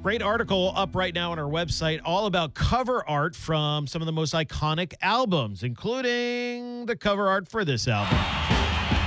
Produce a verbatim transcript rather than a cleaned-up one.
great article up right now on our website, all about cover art from some of the most iconic albums, including the cover art for this album.